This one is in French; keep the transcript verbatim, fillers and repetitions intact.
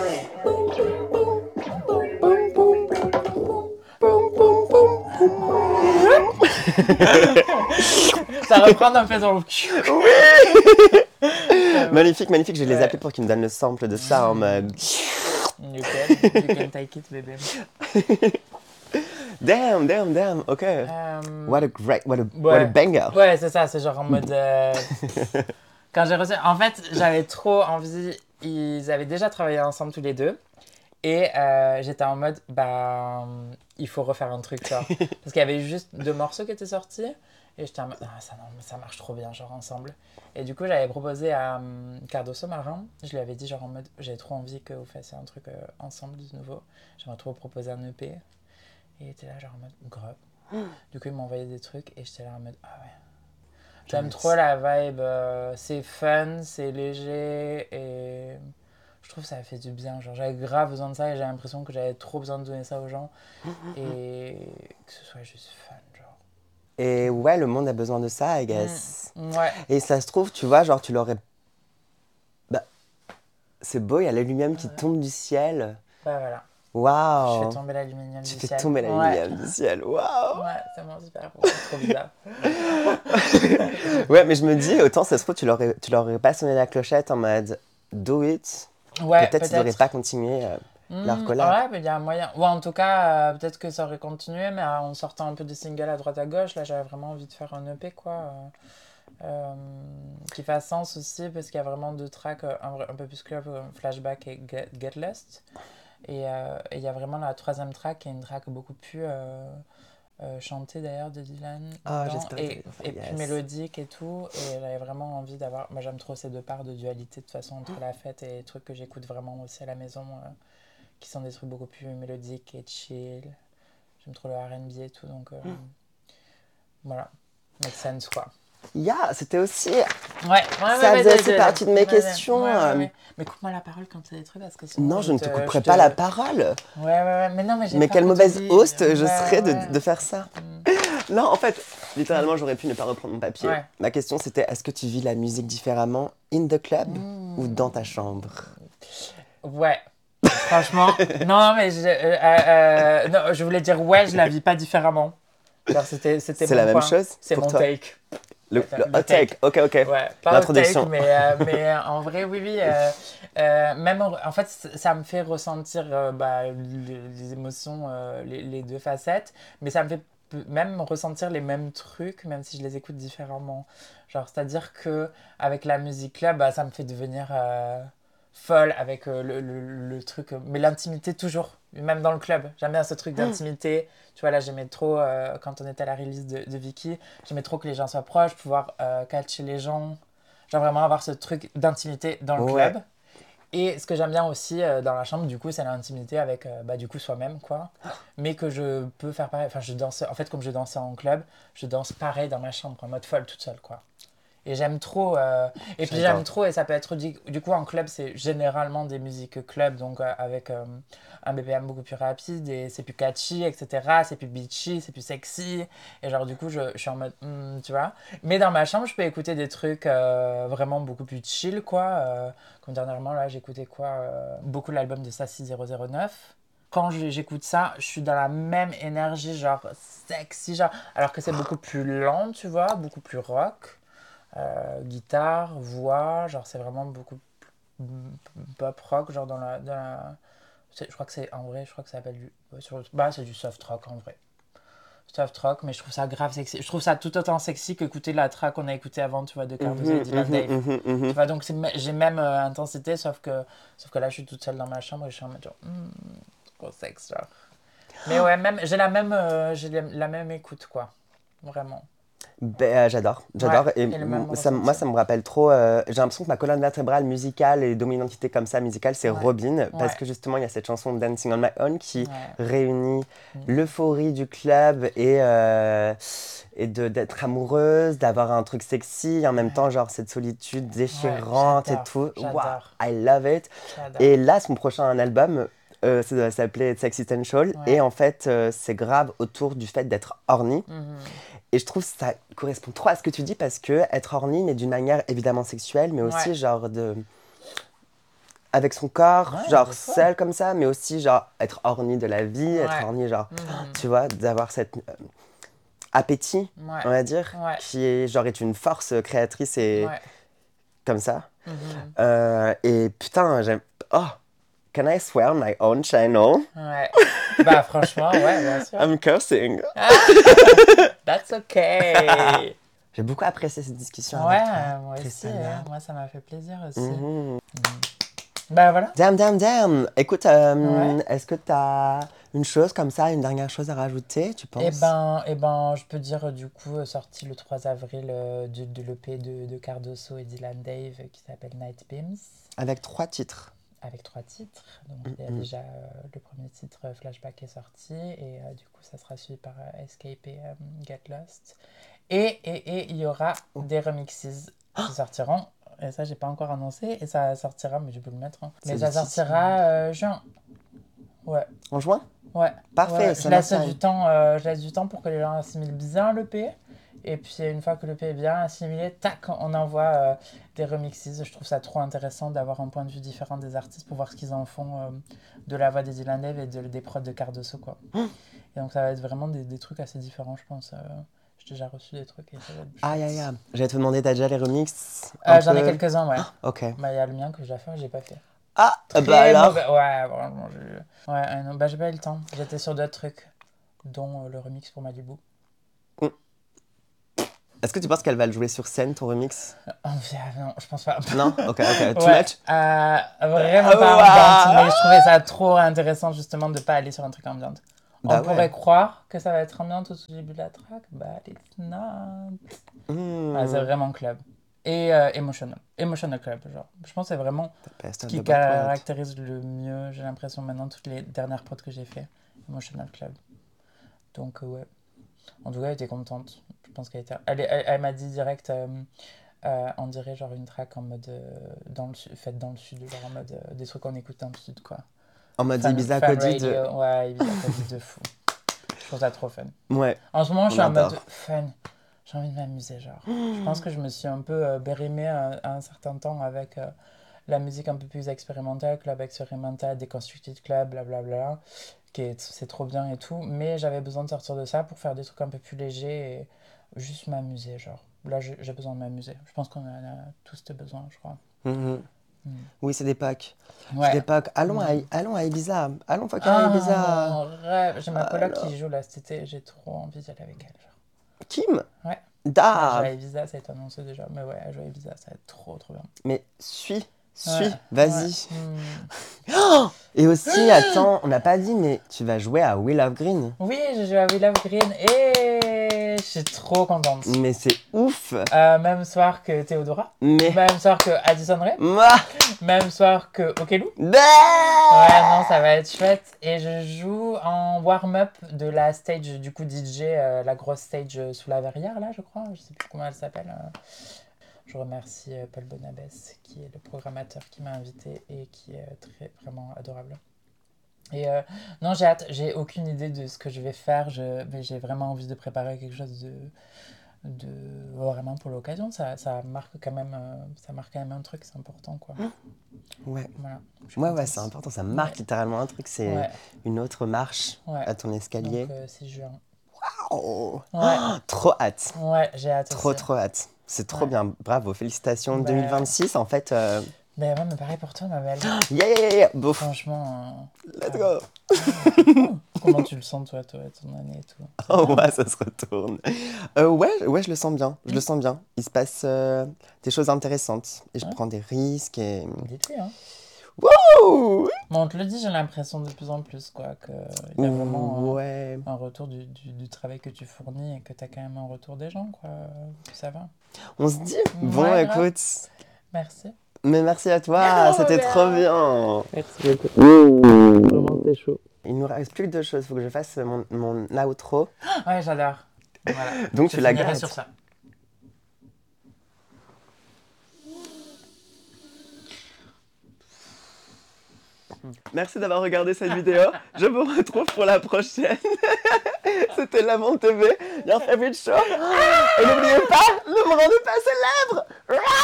Ça reprend un peu dans le cul. Magnifique, magnifique. Je vais les Ouais. appeler pour qu'ils me donnent le sample de ça en mode... You can, you can take it, baby. Damn, damn, damn. Ok. Euh, What a great, what a, ouais. what a banger. Ouais, c'est ça, c'est genre en mode... euh, Quand j'ai reçu... En fait, j'avais trop envie... Ils avaient déjà travaillé ensemble tous les deux. Et euh, j'étais en mode, bah, il faut refaire un truc, genre. Parce qu'il y avait juste deux morceaux qui étaient sortis. Et j'étais en mode, ah, ça, non, mais ça marche trop bien, genre, ensemble. Et du coup, j'avais proposé à um, Cardoso Marin. Je lui avais dit, genre, en mode, j'ai trop envie que vous fassiez un truc euh, ensemble de nouveau. J'aimerais trop proposer un E P. Et il était là, genre, en mode, grave. Du coup, il m'a envoyé des trucs. Et j'étais là, en mode, ah ouais. J'aime Yes. trop la vibe. Euh, c'est fun, c'est léger. Et je trouve que ça fait du bien. Genre, j'avais grave besoin de ça et j'ai l'impression que j'avais trop besoin de donner ça aux gens. Et que ce soit juste fun, genre. Et ouais, le monde a besoin de ça, I guess. Mm, ouais. Et ça se trouve, tu vois, genre, tu l'aurais... Bah, c'est beau, il y a l'aluminium qui Ouais. tombe du ciel. Bah voilà. Waouh. Je fais tomber l'aluminium Tu du fais ciel. tomber l'aluminium du ciel, waouh. Ouais, c'est mon super beau. C'est trop bizarre. Ouais, mais je me dis, autant ça se trouve, tu leur, tu leur aurais pas sonné la clochette en mode do it. Ouais, peut-être qu'ils n'auraient pas continué euh, Mmh, leur collab. ouais, mais il y a un moyen. Ou en tout cas, euh, peut-être que ça aurait continué, mais euh, en sortant un peu des singles à droite à gauche, là, j'avais vraiment envie de faire un E P, quoi. Euh, euh, qui fasse sens aussi, parce qu'il y a vraiment deux tracks, euh, un, un peu plus club, euh, Flashback et Get, Get Lost. Et euh, et il y a vraiment la troisième track, qui est une track beaucoup plus euh, euh, chantée d'ailleurs de Dylan. Ah, dedans, j'espère que et, ça va faire, et yes. plus mélodique et tout. Et j'avais vraiment envie d'avoir. Moi, j'aime trop ces deux parts de dualité, de toute façon, entre la fête et les trucs que j'écoute vraiment aussi à la maison. Euh, qui sont des trucs beaucoup plus mélodiques et chill. J'aime trop le R and B et tout, donc euh, mm. voilà, make sense quoi. Yeah, c'était aussi... Ouais, ouais, ça ouais, faisait ouais, aussi ouais, partie de mes ouais, questions. Ouais, ouais, euh... ouais. Mais coupe-moi la parole quand tu as des trucs, parce que sinon... Non, je ne te te, couperai je pas te... la parole. Ouais, ouais, ouais, mais non, mais j'ai Mais peur quelle que mauvaise t'oublies. host Ouais, je serais ouais. de, de faire ça. Mm. Non, en fait, littéralement, j'aurais pu ne pas reprendre mon papier. Ouais. Ma question, c'était, est-ce que tu vis la musique différemment in the club Mm. ou dans ta chambre? Ouais. Franchement, non, mais je, euh, euh, non, je voulais dire ouais, je la vis pas différemment. Genre, c'était, c'était C'est mon la même point. chose C'est pour mon toi? take. Le, Attends, le le hot take, ok, ok. Ouais, pas L'introduction. hot take, mais, euh, mais euh, en vrai, oui, oui. Euh, euh, même en, en fait, ça me fait ressentir euh, bah, les, les émotions, euh, les, les deux facettes, mais ça me fait même ressentir les mêmes trucs, même si je les écoute différemment. Genre, c'est-à-dire que avec la musique là, bah, ça me fait devenir euh, folle avec euh, le, le, le truc, euh, mais l'intimité toujours, même dans le club. J'aime bien ce truc d'intimité. Tu vois, là, j'aimais trop, euh, quand on était à la release de, de Vicky, j'aimais trop que les gens soient proches, pouvoir euh, catcher les gens. Genre vraiment avoir ce truc d'intimité dans le Ouais. club. Et ce que j'aime bien aussi euh, dans la chambre, du coup, c'est l'intimité avec euh, bah, du coup, soi-même, quoi. Mais que je peux faire pareil. Enfin, je danse, en fait, comme je dansais en club, je danse pareil dans ma chambre, en mode folle, toute seule, quoi. Et j'aime trop. Euh... Et puis J'adore. j'aime trop, et ça peut être. Du, du coup, en club, c'est généralement des musiques club, donc euh, avec euh, un B P M beaucoup plus rapide, et c'est plus catchy, et cetera. C'est plus beachy, c'est plus sexy. Et genre, du coup, je, je suis en mode. Mm, tu vois. Mais dans ma chambre, je peux écouter des trucs euh, vraiment beaucoup plus chill, quoi. Euh, comme dernièrement, là, j'écoutais quoi euh, beaucoup l'album de Sassy zéro zéro neuf. Quand j'écoute ça, je suis dans la même énergie, genre sexy, genre. Alors que c'est beaucoup plus lent, tu vois, beaucoup plus rock. Euh, guitare, voix, genre c'est vraiment beaucoup pop rock, genre dans la, dans la... je crois que c'est en vrai, je crois que ça s'appelle du, sur, bah c'est du soft rock en vrai, soft rock, mais je trouve ça grave sexy, je trouve ça tout autant sexy qu'écouter la track qu'on a écouté avant, tu vois, de Cardozo Mhm, et Dylan mhm, Dave, mhm, mhm. tu vois, donc c'est, j'ai même euh, intensité, sauf que, sauf que là je suis toute seule dans ma chambre et je suis en mode genre, mm, gros sexe, genre. Mais ouais, même, j'ai la même, euh, j'ai la même écoute, quoi, vraiment. Ben, euh, j'adore, j'adore. Ouais, et et le même m- ça, moi, ressenti. ça me rappelle trop. euh, j'ai l'impression que ma colonne vertébrale musicale et dominantité comme ça musicale, c'est Ouais. Robyn. Parce Ouais. que justement, il y a cette chanson Dancing on My Own qui Ouais. réunit Mm. l'euphorie du club et, euh, et de, d'être amoureuse, d'avoir un truc sexy, et en même Ouais. temps, genre cette solitude déchirante Ouais, et tout. j'adore, Wow, j'adore. I love it. J'adore. Et là, son prochain album, euh, ça doit s'appeler Sexy Essential. Ouais. Et en fait, euh, c'est grave autour du fait d'être horny. Mhm. Et je trouve que ça correspond trop à ce que tu dis parce que être horny, mais d'une manière évidemment sexuelle, mais aussi Ouais. genre de avec son corps, Ouais, genre des fois. seul comme ça, mais aussi genre être orni de la vie, Ouais. être orni genre, Mhm. tu vois, d'avoir cet euh, appétit, Ouais. on va dire, Ouais. qui est genre est une force créatrice et Ouais. comme ça. Mhm. Euh, et putain, j'aime. Oh, can I swear on my own channel? Ouais. Bah franchement, ouais, bien sûr. I'm cursing. That's okay. J'ai beaucoup apprécié cette discussion Ouais, avec toi, euh, moi aussi. Tristana. hein. Moi, ça m'a fait plaisir aussi. Mhm. Bah voilà. Damn, damn, damn. Écoute, euh, Ouais. est-ce que t'as une chose comme ça, une dernière chose à rajouter, tu penses? Eh ben, eh ben, je peux dire, euh, du coup, euh, sorti le trois avril euh, de, de l'E P de, de Cardoso et Dylan Dave euh, qui s'appelle Night Beams, Avec trois titres. avec trois titres. Donc, il y a Mhm. déjà euh, le premier titre, euh, Flashback, est sorti, et euh, du coup, ça sera suivi par euh, Escape et euh, Get Lost. Et, et, et il y aura des remixes qui sortiront. Et ça, j'ai pas encore annoncé, et ça sortira, mais je peux le mettre. hein. Mais C'est ça le titre. sortira euh, juin. Ouais. En juin? Ouais. Parfait, Ouais, ça je laisse m'attend. du temps, euh, je laisse du temps pour que les gens assimilent bien l'E P. Et puis une fois que l'E P est bien assimilé, tac, on envoie euh, des remixes. Je trouve ça trop intéressant d'avoir un point de vue différent des artistes pour voir ce qu'ils en font euh, de la voix des Dylan Dave et de, des prods de Cardoso, quoi. Et donc ça va être vraiment des, des trucs assez différents, je pense. Euh, j'ai déjà reçu des trucs et ça va être chouette. Aïe, aïe, aïe. J'allais te demander, t'as déjà les remixes un Euh, J'en ai peu quelques-uns, ouais. Ok. Bah, il y a le mien que j'ai fait, j'ai pas fait. Ah, Très bah alors. mauvais. Ouais, vraiment, j'ai... Ouais, euh, non, bah j'ai pas eu le temps. J'étais sur d'autres trucs, dont euh, le remix pour Malibu. Est-ce que tu penses qu'elle va le jouer sur scène, ton remix? Oh, non, je pense pas. Non? Ok, ok. Too Ouais, much? euh, vraiment Ah, pas ouah. ambiante, mais je trouvais ça trop intéressant justement de pas aller sur un truc ambiante. Bah On ouais. pourrait croire que ça va être ambiante au tout début de la track, but it's not. Hmm. Ouais, c'est vraiment club. Et euh, emotional. Emotional club, genre. Je pense que c'est vraiment The best ce of qui the bad world. caractérise le mieux, j'ai l'impression maintenant, toutes les dernières prods que j'ai fait. Emotional club. Donc, euh, ouais. En tout cas, elle était contente. Je pense qu'elle était. Elle, est- elle, elle m'a dit direct. euh, euh, on dirait genre une track en mode. euh, dans le, su- faite dans le sud, genre en mode. euh, des trucs qu'on écoute dans le sud, quoi. En mode Fun, Ibiza fun Cody radio. de. Ouais, Ibiza Cody de fou. Je trouve ça trop fun. Ouais. En ce moment, je On suis en adore. mode fun. J'ai envie de m'amuser, genre. Je pense que je me suis un peu euh, bérimée à, à un certain temps avec euh, la musique un peu plus expérimentale, club expérimental, Deconstructed Club, blablabla, qui est, c'est trop bien et tout. Mais j'avais besoin de sortir de ça pour faire des trucs un peu plus légers et juste m'amuser, genre. Là, j'ai j'ai besoin de m'amuser. Je pense qu'on en a tous ce besoin, je crois. Mhm. Mm. Oui, c'est des packs. C'est Ouais. des packs. Allons, à, Mm. allons à Ibiza. Allons fucking à Ah, Ibiza. mon rêve. J'ai ma coloc Alors. qui joue là cet été. J'ai trop envie d'y aller avec elle, genre. Kim? Ouais. Da. Elle joue à Ibiza, ça a été annoncé déjà. Mais ouais, elle joue à Ibiza, ça va être trop trop bien. Mais suis. Suis. Ouais, Vas-y. ouais. Mm. Oh et aussi, attends, on n'a pas dit, mais tu vas jouer à Will of Green. Oui, j'ai joué à We Love Green et je suis trop contente. Mais c'est ouf. Euh, même soir que Théodora, Mais. même soir que Addison Rae, Moi. même soir que Okelou. Bah. Ouais, non, ça va être chouette. Et je joue en warm-up de la stage du coup D J, euh, la grosse stage euh, sous la verrière, là, je crois. Je sais plus comment elle s'appelle. euh. Je remercie euh, Paul Bonabès, qui est le programmateur qui m'a invité et qui est euh, très, vraiment adorable. Et euh, non, j'ai hâte. J'ai aucune idée de ce que je vais faire, je, mais j'ai vraiment envie de préparer quelque chose de, de vraiment pour l'occasion. Ça, ça marque quand même, euh, ça marque quand même un truc, c'est important, quoi. Ouais. Voilà. je suis Ouais, ouais, contente. c'est important. Ça marque Ouais. littéralement un truc. C'est Ouais. une autre marche Ouais. à ton escalier. Donc euh, c'est juin. Oh. Ouais. Oh, trop hâte. Ouais, j'ai hâte Trop, aussi. trop hâte. C'est trop Ouais. bien. Bravo. Félicitations. Bah, deux mille vingt-six, en fait. Euh... Ben ouais, mais pareil pour toi, ma belle. Yeah, yeah, yeah, yeah. Bouf. Franchement. euh, Let's ouais. go. Oh, comment tu le sens, toi, toi, ton année et tout? C'est Oh bien. ouais, ça se retourne. Euh, ouais, ouais, je le sens bien. Je Mm. le sens bien. Il se passe euh, des choses intéressantes. Et je Ouais. prends des risques et... Dites-lui, hein. Wouh. Mais on te le dit, j'ai l'impression de plus en plus, quoi, qu'il y a vraiment Ouais. un, un retour du, du, du travail que tu fournis et que tu as quand même un retour des gens, quoi. Ça va. On se dit, Ouais, bon, grave. écoute. Merci. Mais merci à toi, Oh, c'était bien. trop bien. Merci beaucoup. Vraiment, c'est chaud. Il nous reste plus que deux choses. Il faut que je fasse mon, mon outro. Ouais, j'adore. Voilà. Donc Je tu la finirai gardes. sur ça. Merci d'avoir regardé cette vidéo. Je vous retrouve pour la prochaine. C'était Lamont T V, your favorite show. Et n'oubliez pas, le monde n'est pas célèbre.